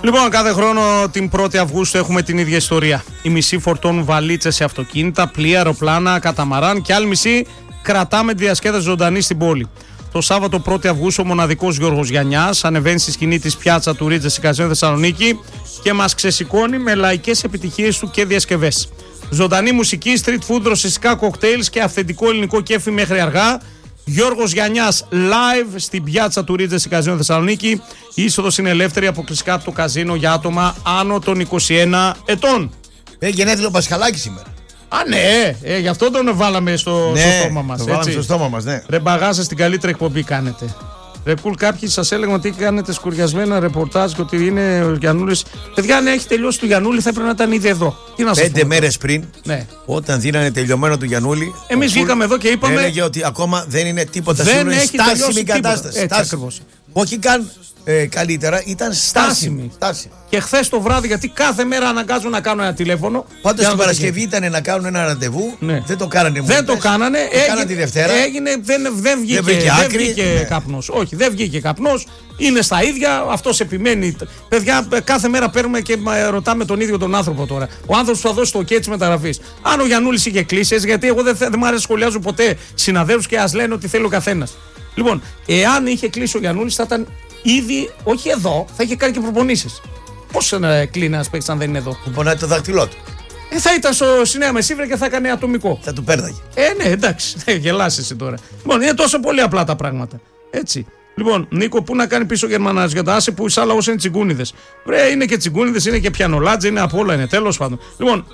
Λοιπόν, κάθε χρόνο την 1η Αυγούστου έχουμε την ίδια ιστορία. Οι μισοί φορτώνουν βαλίτσες σε αυτοκίνητα, πλοία, αεροπλάνα, καταμαράν και άλλοι μισοί κρατάμε τη διασκέδαση ζωντανή στην πόλη. Το Σάββατο 1η Αυγούστου ο μοναδικός Γιώργος Γιαννιάς ανεβαίνει στη σκηνή της πιάτσα του Ρίτζες Εικαζίων Θεσσαλονίκη και μας ξεσηκώνει με λαϊκές επιτυχίες του και διασκευές. Ζωντανή μουσική, street food, ρωσικά κοκτέιλς και αυθεντικό ελληνικό κέφι μέχρι αργά. Γιώργος Γιαννιάς live στην πιάτσα του Ρίτζες Εικαζίων Θεσσαλονίκη. Η είσοδος είναι ελεύθερη, αποκλειστικά από το καζίνο για άτομα άνω των 21 ετών. Γενέθλιο Πασχαλάκη σήμερα. Α, ναι, γι' αυτό τον βάλαμε στο στόμα μας. Το βάλαμε στο στόμα μας, ναι. Ρε μπαγάζα, στην καλύτερη εκπομπή κάνετε. Ρε κουλ, κάποιοι σας έλεγαν ότι κάνετε σκουριασμένα ρεπορτάζ και ότι είναι ο Γιαννούλης. Παιδιά, αν έχει τελειώσει του Γιαννούλη, θα έπρεπε να ήταν ήδη εδώ. 5 μέρες πριν, ναι, όταν δίνανε τελειωμένο του Γιαννούλη, εμείς βγήκαμε εδώ και είπαμε. Έλεγε ότι ακόμα δεν είναι τίποτα δεν σίγουρο. Έχει στάσιμη κατάσταση. Έτσι ακριβώς. Όχι καν καλύτερα, ήταν στάσιμη. Και χθες το βράδυ, γιατί κάθε μέρα αναγκάζουν να κάνουν ένα τηλέφωνο. Πάντως την Παρασκευή ήταν να κάνουν ένα ραντεβού. Ναι. Δεν το κάνανε. Δεν το κάνανε. Κάνανε τη Δευτέρα. Δεν βγήκε καπνός. Όχι, δεν βγήκε καπνός. Είναι στα ίδια. Αυτός επιμένει. Παιδιά, κάθε μέρα παίρνουμε και ρωτάμε τον ίδιο τον άνθρωπο τώρα. Ο άνθρωπος που θα δώσει το OK της μεταγραφής. Αν ο Γιαννούλης είχε κλείσει, γιατί εγώ δεν μου άρεσε να σχολιάζω ποτέ συναδέλφους και ας λένε ότι θέλει ο καθένας. Λοιπόν, εάν είχε κλείσει ο Γιαννούλης, θα ήταν ήδη, όχι εδώ, θα είχε κάνει και προπονήσεις. Πώς κλείνει ένας παίκτης αν δεν είναι εδώ? Που πονάει το δάχτυλό του. Θα ήταν στη Νέα Μεσίβρια και θα έκανε ατομικό. Θα του πέρναγε. Ναι, εντάξει, γελάς εσύ τώρα. Λοιπόν, είναι τόσο πολύ απλά τα πράγματα. Έτσι. Λοιπόν, Νίκο, πού να κάνει πίσω ο Γερμανάς για τα άσε που σαν λαός είναι τσιγκούνιδες. Βρε, είναι και τσιγκούνιδες, είναι και πιανολάτζε, είναι απ' όλα, είναι τέλος πάντων. Λοιπόν,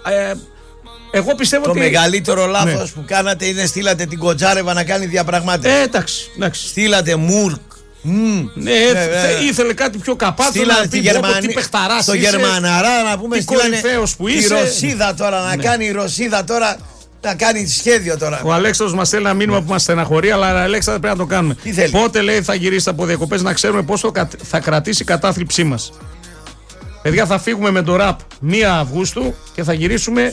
εγώ πιστεύω το ότι. Το μεγαλύτερο λάθος που κάνατε είναι στείλατε την Κοτζάρεβα να κάνει διαπραγμάτευση. Εντάξει. Στείλατε Μουρκ. Ναι, ήθελε κάτι πιο καπάτσο να πει τι παιχταράς στο Γερμαναρά να πούμε στείλανε τη Ρωσίδα τώρα να κάνει η Ρωσίδα τώρα να κάνει σχέδιο τώρα. Ο Αλέξανδρος μας στέλνει ένα μήνυμα που μας στεναχωρεί, αλλά Αλέξανδρε πρέπει να το κάνουμε. Πότε λέει θα γυρίσει από διακοπές, να ξέρουμε πόσο θα κρατήσει η κατάθλιψή μας. Παιδιά, θα φύγουμε με το ραπ 1 Αυγούστου και θα γυρίσουμε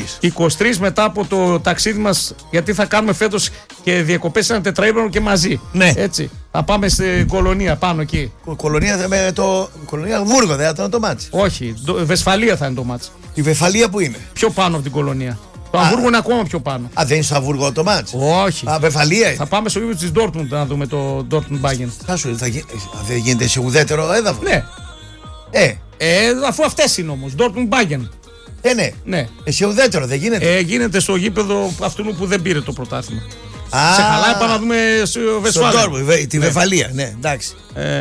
23 μετά από το ταξίδι μας, γιατί θα κάνουμε φέτος και διακοπές ένα τετραήμερο και μαζί. Ναι. Έτσι. Θα πάμε στην Κολονία πάνω εκεί. Κολονία Βούργο, δεν θα ήταν το μάτς. Όχι, Βεσφαλία θα είναι το μάτς. Η Βεσφαλία που είναι? Πιο πάνω από την Κολονία. Το Αμβούργο είναι ακόμα πιο πάνω. Α, δεν είναι στο Αμβούργο το μάτς? Όχι. Βεσφαλία είναι. Θα πάμε στο γήπεδο της Dortmund να δούμε το Dortmund Bayern. Δεν γίνεται σε ουδέτερο έδαφος? Ναι. Αφού αυτές είναι όμως, Dortmund Bayern. Ναι. Σε ουδέτερο δεν γίνεται? Γίνεται στο γήπεδο αυτού που δεν πήρε το πρωτάθλημα. Σε χαλάει, πάμε να δούμε στο Βεσφάλια. Τη Βεσφαλία, ναι, εντάξει.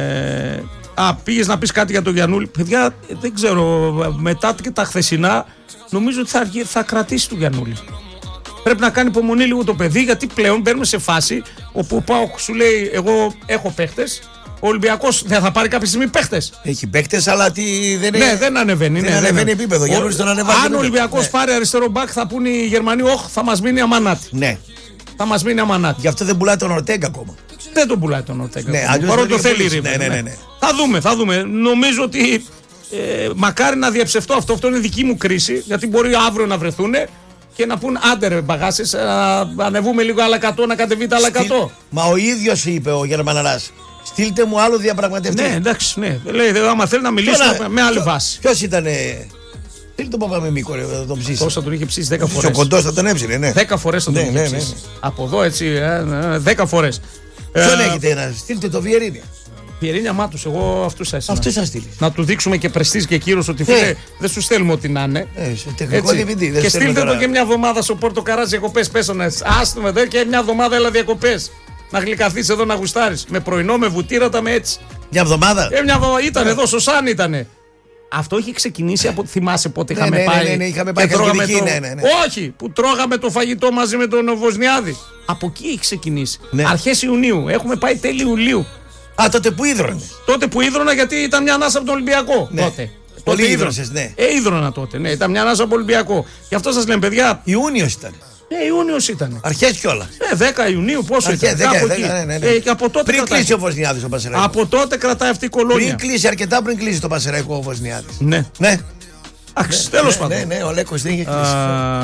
Πήγες να πεις κάτι για τον Γιαννούλη. Παιδιά, δεν ξέρω, μετά και τα χθεσινά, νομίζω ότι θα κρατήσει τον Γιαννούλη. Πρέπει να κάνει υπομονή λίγο το παιδί, γιατί πλέον μπαίνουμε σε φάση όπου ο ΠΑΟΚ σου λέει: εγώ έχω παίχτες. Ο Ολυμπιακός δεν θα πάρει κάποια στιγμή παίχτες. Έχει παίχτες, αλλά δεν ανεβαίνει. Δεν ανεβαίνει επίπεδο. Αν ο Ολυμπιακός πάρει αριστερό μπακ, θα πούνε οι Γερμανοί: όχι, θα μας μείνει αμανάτη. Ναι. Θα μας μείνει αμανάτη. Γι' αυτό δεν πουλάει τον Ορτέγκα ακόμα. Δεν τον πουλάει τον Ορτέγκα. Ναι, παρότι το θέλει η Ρίβερ. Ναι. Θα δούμε. Νομίζω ότι μακάρι να διαψευτώ αυτό. Αυτό είναι δική μου κρίση. Γιατί μπορεί αύριο να βρεθούν και να πούν: άντε ρε μπαγάσες, ανεβούμε λίγο άλλα 100, να κατεβείτε άλλα 100. Μα ο ίδιος είπε ο Γερμαναράς: στείλτε μου άλλο διαπραγματευτή. Ναι, εντάξει, ναι. Λέει, άμα θέλει να μιλήσουμε με άλλη βάση. Ποιος ήτανε? Θέλει τον Παπαμιμίκο, να τον ψήσει. Πώς θα τον είχε ψήσει 10 φορές. Ο Κοντός θα τον έψινε, ναι. 10 φορές θα τον είχε ψήσει. Από εδώ έτσι, 10 φορές. Ποιον έχετε να στείλετε το Βιερίνια? Βιερίνια Μάτους, εγώ αυτούς θα έστειλα. Αυτούς θα στείλει. Να του δείξουμε και πρεστής και κύρος ότι φίλε, δεν σου στέλνουμε ό,τι να είναι. Τεχνικό διευθυντή. Και στείλτε το και μια εβδομάδα στο Πόρτο Καράζ διακοπές. Πέσανε. Άστομε εδώ και μια εβδομάδα έλα διακοπές. Να γλυκαθείς εδώ να γουστάρεις. Με πρωινό, με βουτύρατα, με έτσι. Μια εβδομάδα. Ήταν εδώ, στο Σαν ήτανε. Αυτό είχε ξεκινήσει από. Θυμάσαι πότε είχαμε πάει. Ναι, είχαμε πάει Χαλκιδική, ναι. Όχι, που τρώγαμε το φαγητό μαζί με τον Βοσνιάδη. Από εκεί έχει ξεκινήσει. Ναι. Αρχές Ιουνίου. Έχουμε πάει τέλη Ιουλίου. Τότε που ίδρωνε. Τότε που ίδρωνα, γιατί ήταν μια ανάσα από τον Ολυμπιακό. Ναι. Τότε. Πολύ ίδρωσες, ναι. Ίδρωνα τότε, ναι. Ήταν μια ανάσα από τον Ολυμπιακό. Γι' αυτό σας λέμε, παιδιά. Ιούνιος ήταν. Ιούνιος ήταν. Αρχές κιόλα. 10 Ιουνίου, πόσο ήταν. Και από τότε πριν κλείσει ο Βοσνιάδης ο Πασεραϊκός. Από τότε κρατάει αυτή η κολόνια. Αρκετά πριν κλείσει το Πασεραϊκό ο Βοσνιάδης. Ναι. Τέλος πάντων. Ναι, ο Λέκος δεν είχε κλείσει.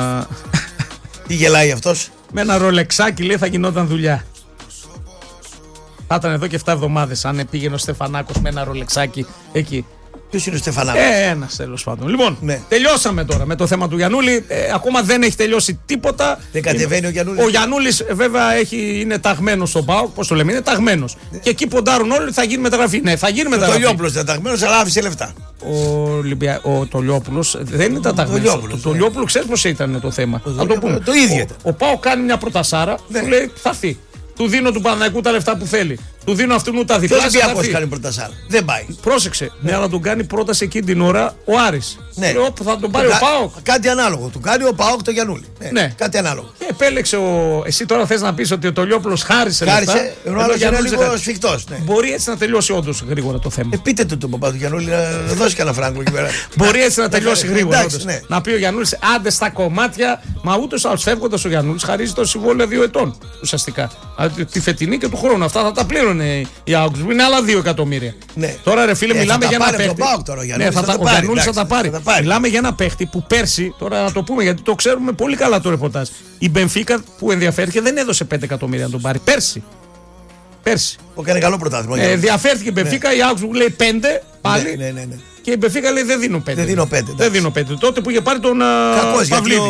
Τι γελάει αυτός? Με ένα ρολεξάκι λέει θα γινόταν δουλειά. Θα ήταν εδώ και 7 εβδομάδες αν πήγαινε ο Στεφανάκος με ένα ρολεξάκι εκεί. Ποιος είναι ο Στεφανάκος? Ένας τέλος πάντων. Λοιπόν, Ναι. τελειώσαμε τώρα με το θέμα του Γιαννούλη. Ακόμα δεν έχει τελειώσει τίποτα. Δεν κατεβαίνει ο Γιαννούλης. Ο Γιαννούλης βέβαια είναι ταγμένος στον ΠΑΟΚ. Πώς το λέμε, είναι ταγμένος. Και εκεί ποντάρουν όλοι, θα γίνει μεταγραφή. Ναι, θα γίνει Ο μεταγραφή. Τολιόπουλος ήταν ταγμένος, αλλά άφησε λεφτά. Ο Τολιόπουλος δεν ήταν ταγμένος. Το Τολιόπουλο ξέρει πώς ήταν το θέμα. Θα το πούμε. Το ίδιο ήταν. Ο ΠΑΟΚ κάνει μια πρωτασάρα, Ναι. του λέει θα έρθει. Του δίνω του Παναθηναϊκού τα λεφτά που θέλει. Του δίνω αυτού τα Ποιος διπλάσια. θα Ολυμπιακός έρθει. κάνει πρωτασάρα? Δεν πάει. Πρόσεξε. Ναι, αλλά τον κάνει πρόταση εκείνη την ώρα ο Άρης. Ναι. Λέω, θα τον πάρει ο ΠΑΟΚ. Κάτι ανάλογο. Του κάνει ο ΠΑΟΚ το Γιαννούλη. Ναι. Κάτι ανάλογο. Και επέλεξε εσύ τώρα θες να πεις ότι ο Τολιόπουλος χάρισε λεφτά. Χάρισε, ενώ άλλος είναι λίγο σφιχτός. Ναι. Μπορεί έτσι να τελειώσει όντως γρήγορα το θέμα. Πείτε του τον παπά του Γιαννούλη να δώσει κανένα φράγκο εκεί πέρα. Μπορεί έτσι να τελειώσει γρήγορα. Εντάξει, όντως. ναι. Να πει ο Γιαννούλης, άντε στα κομμάτια, μα ούτως άλλως φεύγοντας ο Γιαννούλης χαρίζει το συμβόλαιο 2 ετών ουσιαστικά. Τη φετινή και του χρόνου. Αυτά θα τα πλήρωνε η Augsburg. Είναι άλλα 2 εκατομμύρια. Ναι. Τώρα ρε φίλε, μιλάμε θα για τα ένα πάρει παίχτη. από τον ΠΑΟΚ τώρα, ο Γιαννούλης θα τα ο πάρει, Γιαννούλης θα εντάξει, τα πάρει. θα τα πάρει. Μιλάμε για ένα παίχτη που πέρσι, τώρα να το πούμε γιατί το ξέρουμε πολύ καλά το ρεπορτάζ. Η Μπενφίκα που ενδιαφέρθηκε δεν έδωσε 5 εκατομμύρια να τον πάρει. Πέρσι. Που έκανε καλό πρωτάθλημα. Ενδιαφέρθηκε η Μπενφίκα, η Augsburg λέει 5 πάλι. Ναι. Και η Μπενφίκα λέει δεν δίνω 5. Δεν δίνω 5, Δεν δίνω 5. Τότε που είχε πάρει τον Κακός, γιατί Παυλίδη.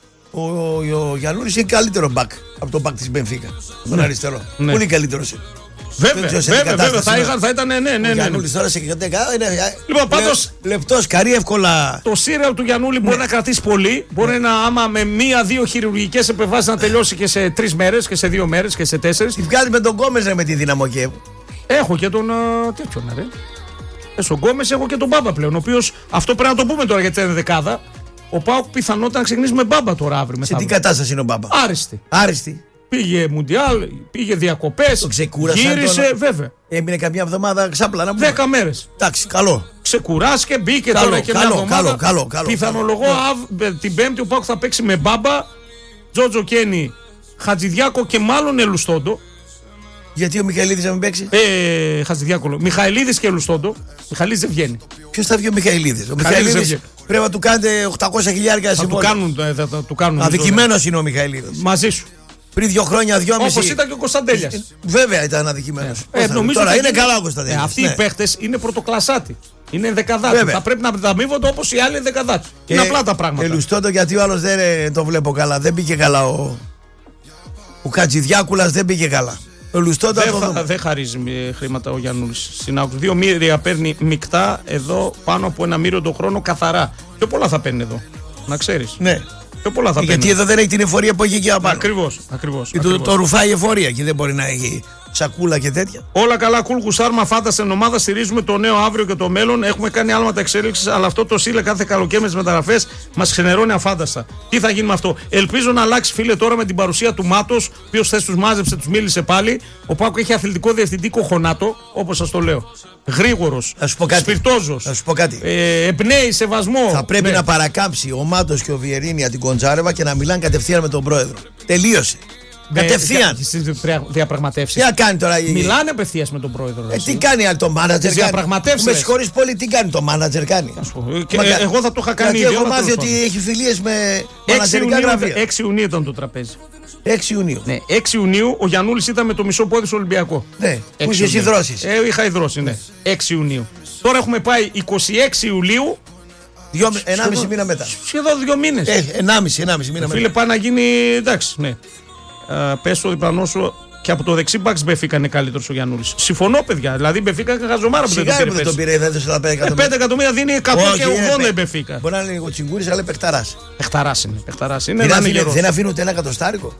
ο Γιαννούλης είναι καλύτερο μπακ από τον μπακ της Μπενφίκα. Τον αριστερό. Ναι. Πολύ καλύτερος είναι. Βέβαια, Δεν ξέρω σε τι βέβαια, κατάσταση θα ήταν, ναι. Ο Γιαννούλης τώρα σε 10 είναι. Λοιπόν, πάντως- Λεπτός, καρύ, εύκολα. Το σύριαλ του Γιαννούλη μπορεί να κρατήσει πολύ. Μπορεί να άμα με 1-2 χειρουργικές επεμβάσεις να τελειώσει και σε 3 μέρες και σε 2 μέρες και σε 4. Τι βγάζει με τον Γκόμες με τη Δύναμο Κιέβ. Έχω και τον. Τέτοιον, ρε. Στον Γκόμες έχω και τον Μπάμπα πλέον. Ο οποίος αυτό πρέπει να το πούμε τώρα γιατί είναι δεκάδα. Ο ΠΑΟΚ πιθανότατα να ξεκινήσει με Μπάμπα τώρα αύριο. Σε τι κατάσταση είναι ο Μπάμπα? Άριστη. Άριστη. Πήγε Μουντιάλ, πήγε διακοπές. Τον ξεκούρασαν Γύρισε, τώρα. βέβαια. Έμεινε καμιά εβδομάδα ξάπλα να πούμε. 10 μέρες. Εντάξει, καλό. Ξεκουράστηκε, μπήκε Καλό, τώρα και καλό, μια εβδομάδα. καλό. Πιθανολογώ την Πέμπτη ο ΠΑΟΚ θα παίξει με Μπάμπα, Τζότζο Κένι, Χατζηδιάκο και μάλλον Ελουστόντο. Γιατί ο Μιχαηλίδης να μην παίξει? Χατζηδιάκο. Μιχαηλίδης και Ελουστόντο. Μιχαηλίδης δεν βγαίνει. Ποιος θα βγει ο Μιχαηλίδης? Ο Μιχαηλίδης Μιχαηλίδης δεν πρέπει να του κάνετε 800 χιλιάρια Θα συμβόλαιο. του κάνουν. Αδικημένος είναι ο Μιχαηλίδης. Μαζί σου. Πριν 2 χρόνια, 2,5. Όπως ήταν και ο Κωνσταντέλιας. Βέβαια ήταν αδικημένος. Νομίζω Τώρα θα είναι γίνει- καλά ο Κωνσταντέλιας. Αυτοί ναι. οι παίχτες είναι πρωτοκλασσάτοι. Είναι δεκαδάτοι. Βέβαια. Θα πρέπει να ανταμείβονται όπως οι άλλοι δεκαδάτοι. Είναι απλά τα πράγματα. Ελουστόντο γιατί ο άλλος δεν το βλέπω καλά. Δεν πήγε καλά ο Χατζηδιάκουλας, δεν πήγε καλά. Ο Λουστόντο Δεν χαρίζει χρήματα ο Γιαννούλης. Στην Augsburg 2 μοίρια παίρνει μεικτά, εδώ πάνω από 1 μοίριο το χρόνο καθαρά. Πιο πολλά θα παίρνει εδώ. Να ξέρεις. Ναι. Πιο πολλά θα παίρνει. Γιατί εδώ δεν έχει την εφορία που έχει εκεί απάνω. Ακριβώς. Και το ρουφάει η εφορία και δεν μπορεί να έχει σακούλα και τέτοια. Όλα καλά, κουλ Γουσάρμα, φάντασε ομάδα. Στηρίζουμε το νέο αύριο και το μέλλον. Έχουμε κάνει άλματα εξέλιξη, αλλά αυτό το σύλλε κάθε καλοκαίρι με τις μεταγραφές μας ξενερώνει αφάνταστα. Τι θα γίνει με αυτό? Ελπίζω να αλλάξει, φίλε, τώρα με την παρουσία του Μάτος, ο οποίος χθες τους μάζεψε, τους μίλησε πάλι. Ο Πάκο έχει αθλητικό διευθυντή Κοχονάτο, όπως σας το λέω. Γρήγορος, σπιρτόζος. Θα σου πω κάτι. Εμπνέει σεβασμό. Θα πρέπει να παρακάμψει ο Μάτος και ο Βιερίνια την Κοντζάρεβα και να μιλάνε κατευθείαν με τον πρόεδρο. Τελείωσε. Κατευθείαν. Στις διαπραγματεύσεις. Τι να κάνει τώρα η. Μιλάνε απευθείας με τον πρόεδρο. Τι κάνει το μάνατζερ? Διαπραγματεύσεις. Με συγχωρείς πολύ, τι κάνει το μάνατζερ? Κάνει. Εγώ θα το είχα κάνει γιατί ήδη. έχω μάθει ότι έχει φιλίες με μάνατζερικά γραφεία. 6 Ιουνίου ήταν το τραπέζι. 6 Ιουνίου. Ναι, 6 Ιουνίου ο Γιαννούλης ήταν με το μισό πόδι στο Ολυμπιακό. Ναι, που είσαι εσύ δρόσεις. Είχα υδρώσει, ναι. 6 Ιουνίου. Τώρα έχουμε πάει 26 Ιουλίου. 1,5 μήνα μετά. Σχεδόν 2 μήνες. 1,5 μήνα μετά. Φίλε, πάει να γίνει. Εντάξει, ναι. Πες στο διπλανό σου και από το δεξί μπαξ Μπεφίκα είναι καλύτερο ο Γιαννούλης. Συμφωνώ, παιδιά. Δηλαδή η Μπεφίκα είναι χαζομάρα που δεν το πήρε. Δεν τον πήρε, δεν έδωσε τα 5 εκατομμύρια. 5 εκατομμύρια δίνει 100 και 80 η Μπεφίκα. Μπορεί να είναι λίγο τσιγκούρης, αλλά παιχταράς. Παιχταράς είναι. Δεν αφήνουν ούτε 1 εκατοστάρικο.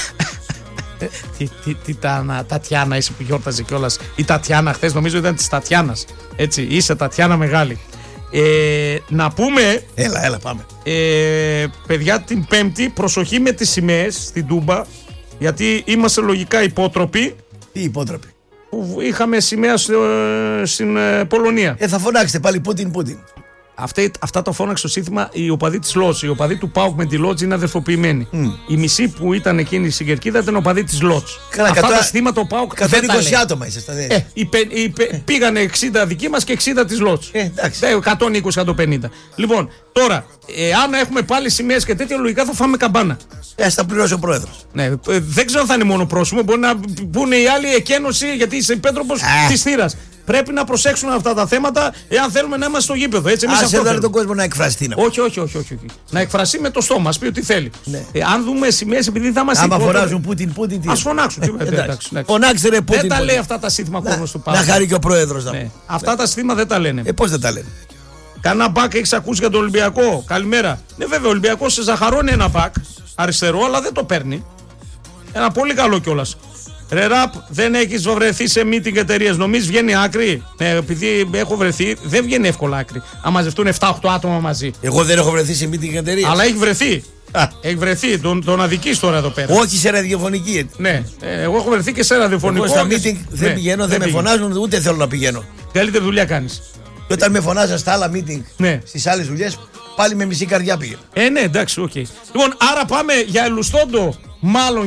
Τι Τατιάνα είσαι που γιόρταζε κιόλας. Η Τατιάνα χθες νομίζω ήταν της Τατιάνας. Έτσι, είσαι Τατιάνα μεγάλη. Να πούμε. Έλα, πάμε. Παιδιά, την Πέμπτη προσοχή με τις σημαίες στην Τούμπα. Γιατί είμαστε λογικά υπότροποι. Τι υπότροποι? Που είχαμε σημαία στην Πολωνία. Θα φωνάξετε πάλι Πούτιν. Αυτά το φώναξε στο σύνθημα οι οπαδοί της Λότζ. Οι οπαδοί του ΠΑΟΚ με τη Λότζ είναι αδερφοποιημένοι. Η μισή που ήταν εκείνη στην Κερκίδα ήταν οπαδοί της Λότζ. Αυτά τα στήματα ο ΠΑΟΚ. Καθένα 20 άτομα ήσασταν. Πήγανε 60 δικοί μας και 60 της Λότζ. 120-150. Λοιπόν, τώρα, αν έχουμε πάλι σημαίες και τέτοια, λογικά θα φάμε καμπάνα. Θα πληρώσει ο πρόεδρος. Ναι, δεν ξέρω αν θα είναι μόνο πρόσημο. Μπορεί να πούνε οι άλλοι εκένωση γιατί είσαι υπέτροπος της θύρας. πρέπει να προσέξουν αυτά τα θέματα εάν θέλουμε να είμαστε στο γήπεδο. Έτσι, εμείς Άσε αυτό εδώ τον κόσμο να εκφραστεί. Όχι. Να εκφραστεί με το στόμα, πει ό,τι θέλει. Ναι. Αν δούμε σημαίες, επειδή θα είμαστε. Άμα φωνάζουν Πούτιν, τι. Ας φωνάξουν. Φωνάξτε ρε Πούτιν. Δεν τα λέει αυτά τα σύνθημα κόσμο του Πάου. Να χαρεί και ο πρόεδρος. Αυτά τα σύνθημα δεν τα λένε. Πώς δεν τα λένε. Κανένα μπακ έχεις ακούσει για τον Ολυμπιακό? Καλημέρα. Ναι, βέβαια, ο Ολυμπιακός σε ζαχαρώνει ένα μπακ αριστερό, αλλά δεν το παίρνει. Ένα πολύ καλό κιόλας. Ρε ραπ, δεν έχεις βρεθεί σε meeting εταιρείας. Νομίζεις βγαίνει άκρη? Ναι, επειδή έχω βρεθεί, δεν βγαίνει εύκολα άκρη. Αν μαζευτούν 7-8 άτομα μαζί. Εγώ δεν έχω βρεθεί σε meeting εταιρείας. Αλλά έχει βρεθεί. Έχει βρεθεί. Τον αδικείς τώρα εδώ πέρα. Όχι σε ραδιοφωνική. Ναι, εγώ έχω βρεθεί και σε ραδιοφωνικό. Εγώ στα meeting δεν πηγαίνω, δεν με φωνάζουν, ούτε θέλω να πηγαίνω. Καλύτερη δουλειά κάνεις. Και όταν με φωνάζαν στα άλλα meeting, στις άλλες δουλειές, πάλι με μισή καρδιά πήγαινε. Ναι, εντάξει, οκ. Λοιπόν, άρα πάμε για Ελουστόντο, μάλλον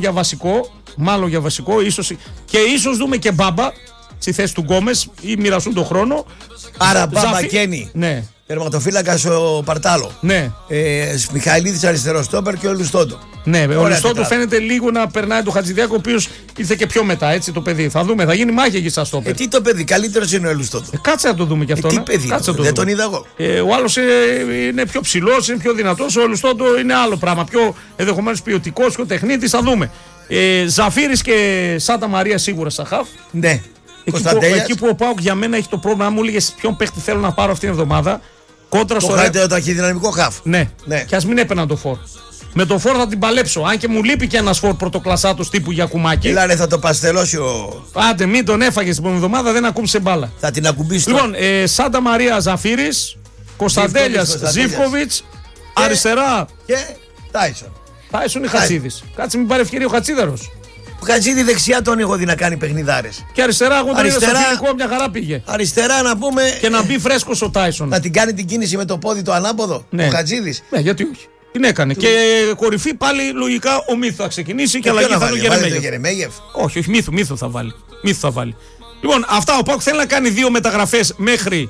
για βασικό, ίσως δούμε και Μπάμπα στη θέση του Γκόμες ή μοιραστούν τον χρόνο. Άρα Μπάμπα Κένι. Ναι. Τερματοφύλακας ο Παρτάλο. Ναι. Μιχαηλίδης αριστερό στόπερ και ο Ελουστόντο. Ναι, ο Ελουστόντο φαίνεται λίγο να περνάει το Χατζηδιάκο, ο οποίος ήρθε και πιο μετά, έτσι το παιδί. Θα δούμε, θα γίνει μάχη εκεί στα στόπερ. Τι το παιδί, καλύτερος είναι ο Ελουστόντο. Κάτσε να το δούμε κι αυτό. Τι παιδί, δεν τον είδα εγώ. Ο άλλος είναι πιο ψηλός, είναι πιο δυνατός. Ο Ελουστόντο είναι άλλο πράγμα. Πιο ενδεχομένως ποιοτικός, πιο τεχνίτης. Θα δούμε. Ζαφύρης και Σάντα Μαρία σίγουρα στα χαφ. Ναι. Εκεί που ο Πάουκ για μένα έχει το πρόβλημα, αν μου έλεγες ποιον παίχτη θέλω να πάρω αυτήν την εβδομάδα. Κόντρα το καλύτερο ταχυδυναμικό χαφ. Ναι. Και ας μην έπαιρνα το φόρ. Με το φόρ θα την παλέψω. Αν και μου λείπει και ένας φόρ πρωτοκλασσάτος τύπου Γιακουμάκη. Λένε θα το παστελώσει ο. Άντε, μην τον έφαγε την εβδομάδα, δεν ακούμψε μπάλα. Θα την ακουμπήσει. Λοιπόν, Σάντα Μαρία Ζαφύρης, Κωνσταντέλιας Ζίβκοβιτς, αριστερά. Και Τάισον. Τάισον ή Χατσίδης. Κάτσε μην πάρει ευκαιρία ο Χατσίδαρος. Ο Χατζίδη δεξιά τον έχω δει να κάνει παιχνιδάρες. Και αριστερά, εγώ τον είδα στο φιλικό, μια χαρά πήγε. Αριστερά να πούμε. Και να μπει φρέσκος ο Τάισον. Να την κάνει την κίνηση με το πόδι το ανάποδο. Ναι. Ο Χατζίδης. Ναι, γιατί όχι. Την έκανε. Και κορυφή πάλι λογικά ο Μύθου θα ξεκινήσει και αλλαγή θα είναι ο Γερεμέγεφ. Όχι, Μύθου θα βάλει. Μύθου θα βάλει. Λοιπόν, αυτά ο Πάουκ θέλει να κάνει 2 μεταγραφές μέχρι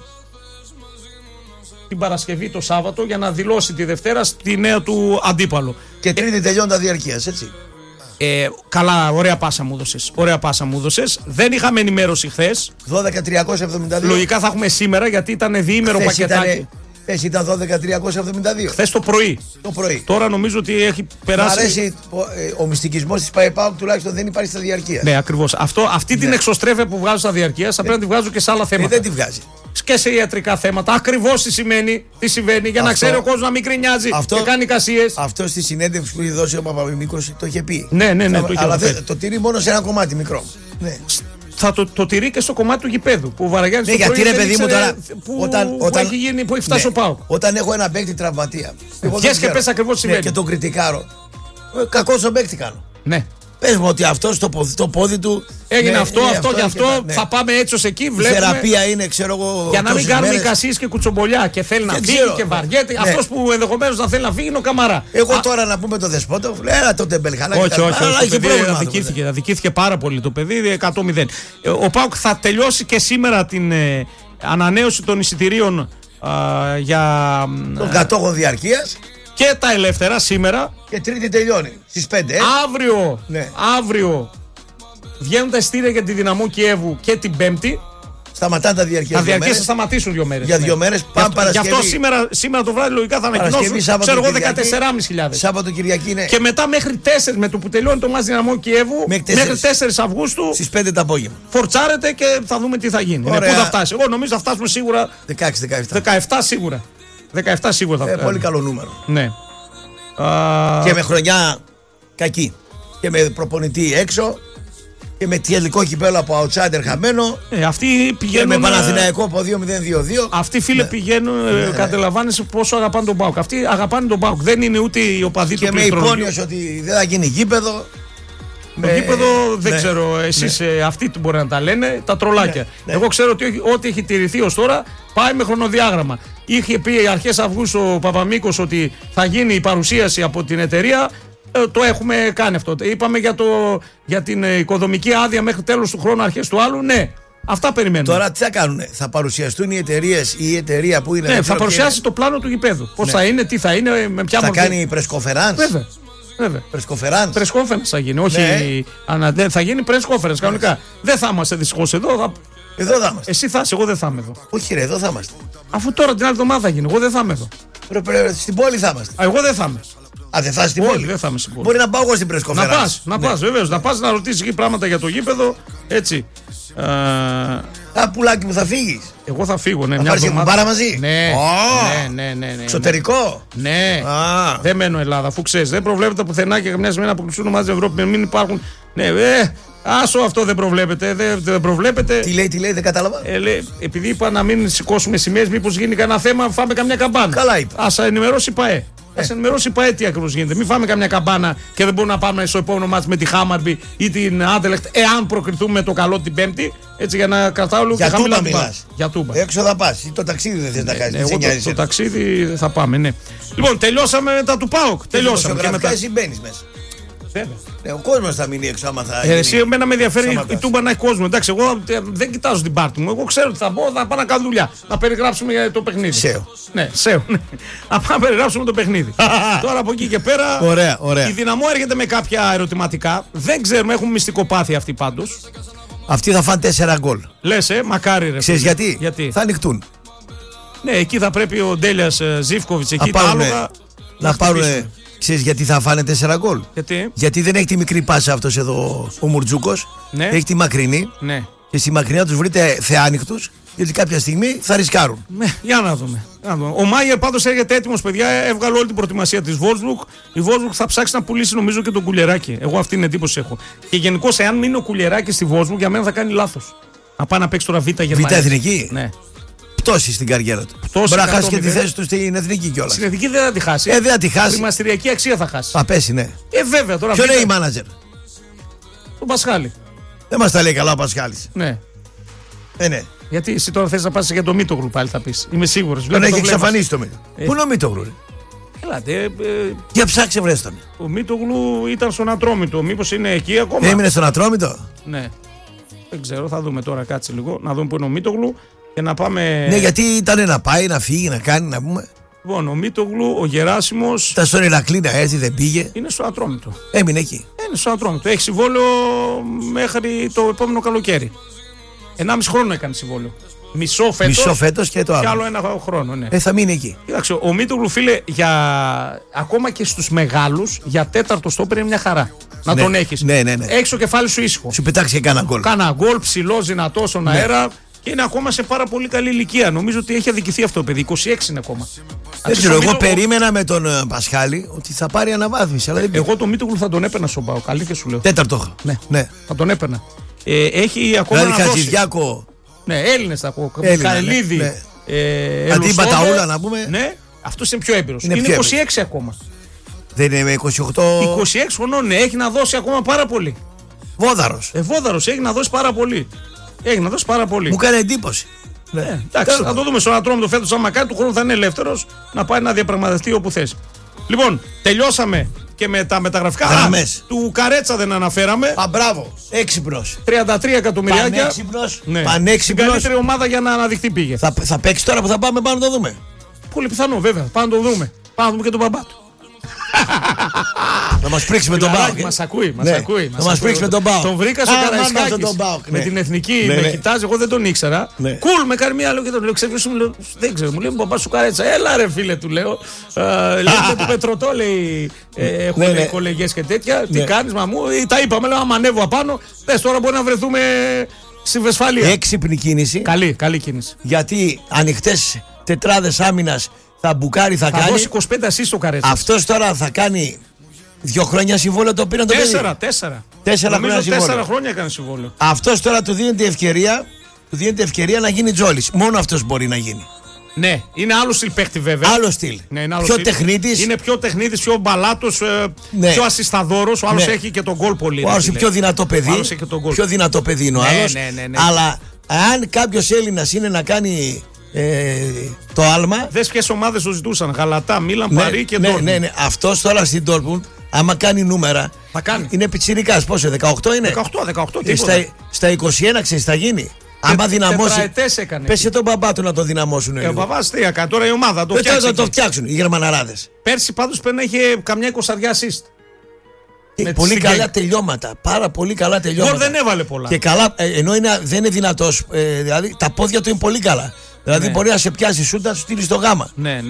την Παρασκευή το Σάββατο για να δηλώσει τη Δευτέρα στη νέα του αντίπαλο. Και Τρίτη τελειώνει τα διαρκείας, έτσι. Καλά, ωραία πάσα μου έδωσες. Δεν είχαμε ενημέρωση χθες. 12.372. Λογικά θα έχουμε σήμερα γιατί ήταν διήμερο πακετάκι. Χθες ήταν 12.372. Χθες το πρωί. Τώρα νομίζω ότι έχει περάσει. Μ' αρέσει ο μυστικισμός της ΠΑΕΠΑΟΚ, τουλάχιστον δεν υπάρχει στα διαρκεία. Ναι, ακριβώς. Αυτή την εξωστρέφεια που βγάζω στα διαρκεία θα πρέπει να τη βγάζω και σε άλλα θέματα. Δεν τη βγάζει. Και σε ιατρικά θέματα. Ακριβώς τι συμβαίνει, για να ξέρει ο κόσμος να μην κρινιάζει και κάνει κασίες. Αυτό στη συνέντευξη που είχε δώσει ο Παπαμιμίκος το είχε πει. Ναι, αλλά το τηρεί μόνο σε ένα κομμάτι μικρό. Ναι. Θα το τηρεί και στο κομμάτι του γηπέδου. Που ο Βαραγιάννης ναι, γιατί ρε παιδί μου τώρα. Που έχει φτάσει ο ΠΑΟΚ. Όταν έχω ένα παίκτη τραυματία. Βγες και πες ακριβώς τι συμβαίνει. Και τον κριτικάρω. Κακός τον παίκτη κάνω. Ναι. Πες μου ότι αυτό το πόδι του. Έγινε αυτό και αυτό. Θα πάμε έτσι ως εκεί. Η θεραπεία είναι, ξέρω εγώ. Για να μην κάνουμε εικασίες και κουτσομπολιά και θέλει να φύγει και βαριέται. Αυτός που ενδεχομένως να θέλει να φύγει είναι ο Καμαρά. Εγώ τώρα να πούμε το Δεσπότο, έλα το Τεμπελχανά. Όχι. Αδικήθηκε πάρα πολύ το παιδί, 100-0. Ο ΠΑΟΚ θα τελειώσει και σήμερα την ανανέωση των εισιτηρίων για. Των κατόχων διαρκείας. Και τα ελεύθερα σήμερα. Και Τρίτη τελειώνει στις 5. Αύριο βγαίνουν τα εισιτήρια για τη Δυναμό Κιέβου και την Πέμπτη. Σταματάνε τα διαρκεία. Τα διαρκεία θα σταματήσουν 2 μέρες. Για 2 μέρες πάμε Παρασκευή. Γι' αυτό σήμερα το βράδυ λογικά θα ανακοινώσουν. Ξέρω εγώ 14.500. Σάββατο Κυριακή είναι. Και μετά μέχρι 4 με το που τελειώνει το μάτς Δυναμό Κιέβου. Μέχρι 4 Αυγούστου. Στις 5 το απόγευμα. Φορτσάρεται και θα δούμε τι θα γίνει. Πού θα φτάσει. Εγώ νομίζω θα φτάσουμε σίγουρα. 17 σίγουρα. 17 σίγουρα θα πολύ καλό νούμερο. Ναι. Και με χρονιά κακή. Και με προπονητή έξω. Και με τελικό κυπέλλο από outsider χαμένο. Αυτοί πηγαίνουν. Και με Παναθηναϊκό από 2-0-2-2. Αυτοί φίλε πηγαίνουν. Καταλαβαίνεις πόσο αγαπάνε τον ΠΑΟΚ. Αυτοί αγαπάνε τον ΠΑΟΚ. Δεν είναι ούτε οι οπαδοί του πληκτρολογίου. Και με υπόνοιες ότι δεν θα γίνει γήπεδο. Το γήπεδο δεν ξέρω. Εσείς αυτοί μπορεί να τα λένε. Τα τρολάκια. Εγώ ξέρω ότι ό,τι έχει τηρηθεί ως τώρα πάει με χρονοδιάγραμμα. Είχε πει αρχές Αυγούστου ο Παπαμίκος ότι θα γίνει η παρουσίαση από την εταιρεία. Το έχουμε κάνει αυτό. Είπαμε για την οικοδομική άδεια μέχρι τέλος του χρόνου, αρχές του άλλου. Ναι, αυτά περιμένουμε. Τώρα τι θα κάνουν, θα παρουσιαστούν οι εταιρείες ή η εταιρεία που είναι. Ναι, θα παρουσιάσει το πλάνο του γηπέδου. Πώς θα είναι, τι θα είναι, με ποια μορφή. Θα κάνει πρεσκοφεράνς. Βέβαια. Πρεσκοφεράνς θα γίνει. Όχι, θα γίνει πρεσκοφεράνς κανονικά. Δεν θα είμαστε δυστυχώς εδώ. Εδώ θα είμαστε. Εσύ θα είσαι, εγώ δεν θα είμαι εδώ. Όχι, ρε, εδώ θα είμαστε. Αφού τώρα την άλλη εβδομάδα γίνει, εγώ δεν θα είμαι εδώ. Στην πόλη θα είμαστε. Εγώ δεν θα είμαι. Α, δεν θα είσαι στην πόλη. Δεν θα είμαι στην πόλη. Μπορεί να πάω εγώ στην πρεσκοφέρα. Να πας, βεβαίως. Να πας να ρωτήσεις εκεί πράγματα για το γήπεδο. Έτσι. Πουλάκι μου, θα φύγεις. Εγώ θα φύγω, ναι. Θα πάρεις και κουμπάρα μαζί. Ναι. Εξωτερικό. Ναι. Δεν μένω Ελλάδα, αφού ξέρεις. Δεν προβλέπεται πουθενά και καμιά σημαίνει να αποκλειστούν ομάδες της Ευρώπης. Μην υπάρχουν. Ναι, άσο αυτό δεν προβλέπεται. Δεν προβλέπεται. Τι λέει, δεν κατάλαβα. Επειδή είπα να μην σηκώσουμε σημαίες, μήπως γίνει κανένα θέμα, φάμε καμιά καμπάνα. Καλά είπα. Ας ενημερώσει η ΠΑΕ. Ας ενημερώσει η ΠΑΕ τι ακριβώς γίνεται. Μην φάμε καμιά καμπάνα και δεν μπορούμε να πάμε στο επόμενο μάτς με τη Χάμαρμπι ή την Άντελεχτ, εάν προκριθούμε το καλό την Πέμπτη. Έτσι για να κρατάω λίγο και χαμηλά. Για Τούμπα. Για Τούμπα. Έξω θα πας. Το ταξίδι δεν θες να κάνεις. Εγώ το ταξίδι θα πάμε, ναι. Λοιπόν, τελειώσαμε μετά του ΠΑΟΚ. Τελειώσαμε. Και μετά εσύ μπαίνεις μέσα. Βέβαια. Ο κόσμος θα μείνει έξω άμα θα. Εσύ, εμένα με ενδιαφέρει η Τούμπα να έχει κόσμο. Εντάξει, εγώ δεν κοιτάζω την πάρτι μου. Εγώ ξέρω ότι θα μπω, θα πάω να κάνω δουλειά. Να περιγράψουμε το παιχνίδι. Σέο. Ναι, σέο. Να πάμε να περιγράψουμε το παιχνίδι. Τώρα από εκεί και πέρα. Ωραία. Η Δυναμό έρχεται με κάποια ερωτηματικά. Δεν ξέρουμε, έχουν μυστικοπάθεια αυτοί πάντως. Αυτοί θα φάνε 4 γκολ. Λες, μακάρι ρε. Ξέρεις γιατί? Θα ανοιχτούν. Ναι, εκεί θα πρέπει ο Ντέλιας Ζίβκοβιτς εκεί τα άλογα. Να πάρουν. Ξέρεις γιατί θα φάνε 4 γκολ? Γιατί δεν έχει τη μικρή πάσα αυτός εδώ ο Μουρτζούκος. Ναι. Έχει τη μακρινή. Ναι. Και στη μακρινή να τους βρείτε θεάνυχτους. Γιατί κάποια στιγμή θα ρισκάρουν. Ναι, για να δούμε. Ο Μάγερ πάντως έρχεται έτοιμος, παιδιά. Έβγαλε όλη την προετοιμασία της Wolfsburg. Η Wolfsburg θα ψάξει να πουλήσει νομίζω και τον Κουλιεράκη. Εγώ αυτή την εντύπωση έχω. Και γενικώς, εάν μείνει ο Κουλιεράκης στη Wolfsburg, για μένα θα κάνει λάθος. Να πάει να παίξει τώρα Β' Γερμανία. Β' Εθνική. Ναι. Πτώση στην καριέρα του. Μπορεί να χάσει και τη θέση του στην εθνική κιόλας. Στην εθνική δεν θα τη χάσει. Δεν θα τη χάσει. Χρηματιστηριακή αξία θα χάσει. Θα πέσει, ναι. Βέβαια τώρα. Ποιο είναι η μάνατζερ? Ο Πασχάλη. Δεν μας τα λέει καλά ο Πασχάλης. Ναι. Ναι. Γιατί εσύ τώρα θες να πας για το Μίτογλου πάλι θα πεις. Είμαι σίγουρος. Τον έχει εξαφανίσει το Μίτογλου. Πού είναι ο Μίτογλου? Ελάτε. Για ψάξε βρες τον. Ο Μίτογλου ήταν στον Ατρόμητο. Μήπως είναι εκεί ακόμα? Έμεινε στον Ατρόμητο. Ναι. Δεν ξέρω, θα δούμε τώρα, κάτσε λίγο. Να δούμε που είναι ο Μίτογλου και να πάμε. Ναι, γιατί ήταν να πάει, να φύγει, να κάνει, να πούμε. Λοιπόν, ο Μίτογλου, ο Γεράσιμος. Ήταν στον Ηρακλή να έρθει, δεν πήγε. Είναι στο Ατρόμητο. Έμεινε εκεί. Είναι στο Ατρόμητο. Έχει συμβόλαιο μέχρι το επόμενο καλοκαίρι. 1,5 χρόνο έκανε συμβόλαιο. Μισό φέτος και το άλλο. Και άλλο 1 χρόνο, ναι. Θα μείνει εκεί. Κοίταξε, ο Μίτογλου, φίλε, ακόμα και στους μεγάλους, για τέταρτο στόπερ είναι μια χαρά. Να τον έχεις. Ναι. Έχεις το κεφάλι σου ήσυχο. Σου πετάξει και κάνα γκολ. Κάνα γκολ, ψηλό, δυνατό στον αέρα. Και είναι ακόμα σε πάρα πολύ καλή ηλικία. Νομίζω ότι έχει αδικηθεί αυτό το παιδί. 26 είναι ακόμα. Δεν ξέρω, εγώ περίμενα με τον Πασχάλη ότι θα πάρει αναβάθμιση. Αλλά εγώ τον Μίτογλου θα τον έπαιρνα στον ΠΑΟΚ. Καλή και σου λέω. Τέταρτο. Ναι. Θα τον έπαιρνα. Έχει ακόμα. Δηλαδή Χατζηδιάκο. Ναι, Έλληνες θα πω. Καρελίδη. Ναι. Αντί Μπαταούλα να πούμε. Ναι, αυτός είναι πιο έμπειρος. Είναι 26 ακόμα. Δεν είναι με 28. 26 χρονών, ναι, έχει να δώσει ακόμα πάρα πολύ. Βόδαρος. Βόδαρος, έχει να δώσει πάρα πολύ. Μου κάνει εντύπωση. Ναι. Εντάξει, θα το δούμε στον Ατρόμητο φέτος. Άμα κάνει του χρόνου θα είναι ελεύθερος να πάει να διαπραγματευτεί όπου θες. Λοιπόν, τελειώσαμε και με τα μεταγραφικά. Του Καρέτσα δεν αναφέραμε. Μπράβο. Έξυπνος. 33 εκατομμυριάκια. Πανέξυπνος. Ναι. Πανέξυπνος. Η καλύτερη ομάδα για να αναδειχθεί πήγε. Θα παίξει τώρα που θα πάμε πάνω να το δούμε. Πολύ πιθανό, βέβαια. Πάμε να το δούμε. Πάμε να δούμε και τον μπαμπά του. Να μας πρίξει με τον ΠΑΟΚ. Μας ακούει. Να μας πρίξει με τον ΠΑΟΚ. Τον βρήκα στο Καραϊσκάκης με την εθνική. Με κοιτάζει, εγώ δεν τον ήξερα. Κουλ, με κάνει μία λόγια και τον λέω. Ξέρεις, δεν ξέρω, μου λέει μπαμπά σου Καρέτσα. Έλα ρε φίλε, του λέω. Λέει του Πετροτό, λέει. Έχουν κολεγιές και τέτοια. Τι κάνεις, μαμού. Τα είπαμε, λέω, άμα ανέβω απάνω. Πες τώρα μπορεί να βρεθούμε στη Βεσφαλία. Έξυπνη κίνηση. Καλή κίνηση. Γιατί ανοιχτές τετράδες άμυνας. Θα μπουκάρει, θα κάνει. Θα δώσει 25 ασίστ στο Καρέτσα. Αυτός τώρα θα κάνει 2 χρόνια συμβόλαιο, το πήραν το παιδί. 4 χρόνια έκανε συμβόλαιο. Αυτός τώρα του δίνεται ευκαιρία να γίνει Τζόλης. Μόνο αυτός μπορεί να γίνει. Ναι, είναι άλλο στυλ παίχτη βέβαια. Άλλο στυλ. Ναι, πιο τεχνίτης. Είναι πιο τεχνίτης, πιο μπαλάτος, πιο ασισταδόρος. Ο άλλος έχει και τον γκολ πολύ. Ο άλλος είναι πιο δυνατό παιδί. Πιο δυνατό παιδί είναι ο άλλος. Αλλά αν κάποιος Έλληνας είναι να κάνει το άλμα. Δες ποιες ομάδες το ζητούσαν. Γαλατά, Μίλαν, Παρί και Ντόρτμουντ. Ναι. Αυτός τώρα στην Ντόρτμουντ, άμα κάνει νούμερα. Θα κάνει. Είναι πιτσιρικάς. Πόσο, 18 είναι. 18 τίποτα. Στα 21 ξέρεις θα γίνει. Άμα δυναμώσει. Πες τον μπαμπά του να το δυναμώσουν. Ο μπαμπάς τι έκανε. Τώρα η ομάδα το φτιάξουν οι Γερμαναράδες. Πέρσι πάντως πρέπει να είχε καμιά 20 assist. Πολύ καλά τελειώματα. Πάρα πολύ καλά τελειώματα. Δεν έβαλε πολλά. Και καλά, ενώ δεν είναι δυνατός, δηλαδή τα πόδια του είναι πολύ καλά. Δηλαδή μπορεί να σε πιάσει σούτα, να σου στείλει στο γάμα. Ναι.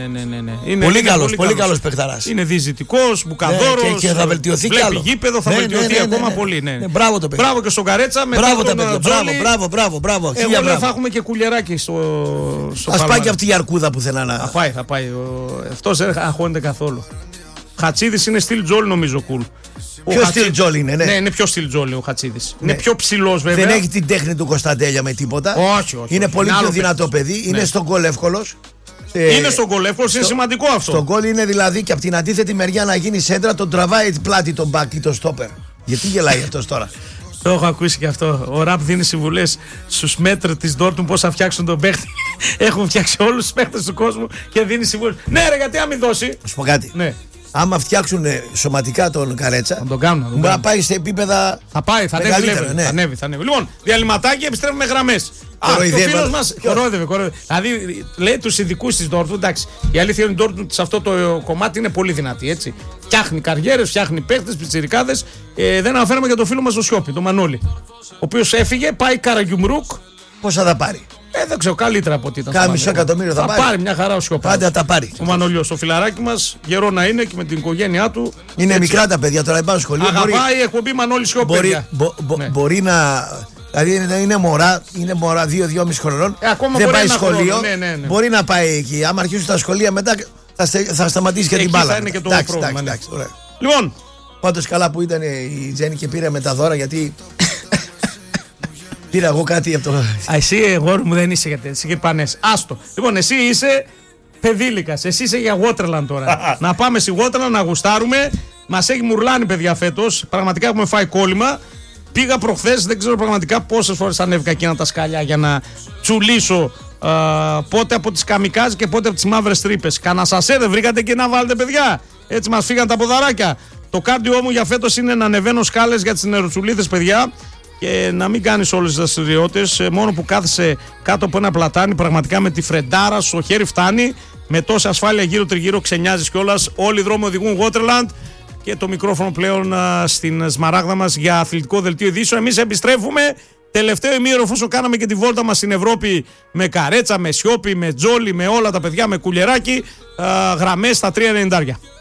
Πολύ καλός παιχταράς. Είναι διζητικός, μπουκαδόρος. Και θα βελτιωθεί κι άλλο. Γήπεδο, θα βελτιωθεί ακόμα πολύ. Μπράβο το παιδί. Μπράβο και στον Καρέτσα. Μπράβο τα παιδιά. Μπράβο. Εγώ λέω θα έχουμε και κουλιεράκι στο Ας πάει και αυτή η αρκούδα που θέλει να. Θα πάει. Αυτός δεν αγχώνεται καθόλου. Χατσίδης είναι στυλ Τζόλι νομίζω κουλ. Πιο στυλ Τζόλι είναι, ναι. Ναι, είναι πιο στυλ Τζόλι ο Χατσίδης. Είναι πιο ψηλός βέβαια. Δεν έχει την τέχνη του Κωνσταντέλια με τίποτα. Όχι. Είναι πολύ πιο δυνατό παιδί. Είναι στον γκολ εύκολος. Είναι στον γκολ εύκολος, είναι σημαντικό αυτό. Στον γκολ είναι δηλαδή και από την αντίθετη μεριά να γίνει σέντρα, τον τραβάει πλάτη τον μπακ ή τον στόπερ. Γιατί γελάει αυτός τώρα? Το έχω ακούσει και αυτό. Ο Ραπ δίνει συμβουλές στους μέτρ της Ντόρτμουντ πώς θα φτιάξουν τον παίχτη. Έχουν φτιάξει όλους τους παίχτες του κόσμου και δίνει συμβουλές. Ναι, ρε, γιατί να μην δώσει. Να σου πω κάτι. Ναι. Άμα φτιάξουν σωματικά τον Καρέτσα, θα τον κάνουν. Μπορεί να πάει σε επίπεδα. Θα πάει, θα ανέβει. Λοιπόν, διαλυματάκι, επιστρέφουμε γραμμές. Ο φίλος μας κορόιδευε. Δηλαδή, λέει τους ειδικούς της Ντόρτμουντ, εντάξει, η αλήθεια είναι ότι η Ντόρτμουντ σε αυτό το κομμάτι είναι πολύ δυνατή. Έτσι. Φτιάχνει καριέρες, φτιάχνει παίχτες, πιτσιρικάδες. Δεν αναφέραμε για το φίλο μας τον Σιώπη, τον Μανώλη. Ο οποίος έφυγε, πάει Καραγιουμρούκ. Πόσα θα πάρει? Δεν ξέρω, καλύτερα από ό,τι ήταν. Κάνα μισό εκατομμύριο θα πάρει μια χαρά ο Σιώπης. Πάντα τα πάρει. Ο Μανολιός, ο φιλαράκι μας, γερό να είναι και με την οικογένειά του. Είναι έτσι. Μικρά τα παιδιά τώρα, πάνε σχολείο. Αγαπάει η εκπομπή Μανώλη Σιώπη. Μπορεί να. Δηλαδή είναι μωρά 2-2,5 χρονών. Δεν πάει σχολείο. Ναι. Μπορεί να πάει εκεί. Άμα αρχίσουν τα σχολεία μετά θα σταματήσει και την μπάλα. Θα είναι και το πρόβλημα. Λοιπόν, πάντως καλά που ήταν η Τζέννη και πήρε με τα δώρα γιατί. Πήρα εγώ κάτι από το. Εσύ, εγώ μου δεν είσαι γιατί εσύ και πανές. Άστο. Λοιπόν, εσύ είσαι παιδίλικας. Εσύ είσαι για Waterland τώρα. Να πάμε στη Waterland να γουστάρουμε. Μας έχει μουρλάνει παιδιά φέτος. Πραγματικά έχουμε φάει κόλλημα. Πήγα προχθές, δεν ξέρω πραγματικά πόσες φορές ανέβηκα εκείνα τα σκαλιά για να τσουλήσω. Πότε από τις καμικάζ και πότε από τις μαύρες τρύπες. Κανα σασέ δεν βρήκατε και να βάλετε παιδιά. Έτσι μας φύγαν τα ποδαράκια. Το κάρδιό μου για φέτος είναι να ανεβαίνω σκάλες για τις νεροτσουλίδες παιδιά. Και να μην κάνεις όλες τις δραστηριότητες, μόνο που κάθεσαι κάτω από ένα πλατάνι, πραγματικά με τη φρεντάρα στο χέρι φτάνει, με τόση ασφάλεια γύρω τριγύρω ξενιάζεις κιόλας. Όλοι οι δρόμοι οδηγούν Waterland και το μικρόφωνο πλέον στην σμαράγδα μας για αθλητικό δελτίο ειδήσεων. Εμείς επιστρέφουμε τελευταίο ημίωρο, εφόσον κάναμε και τη βόλτα μας στην Ευρώπη με Καρέτσα, με Σιώπη, με Τζόλι, με όλα τα παιδιά, με κουλιεράκι, γραμμές στα 3.90.